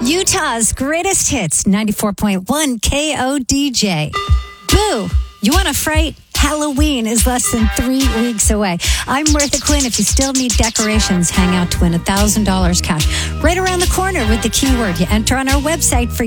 Utah's greatest hits, 94.1 KODJ. Boo! You want to fright? Halloween is less than 3 weeks away. I'm Martha Quinn. If you still need decorations, hang out to win $1,000 cash right around the corner with the keyword you enter on our website for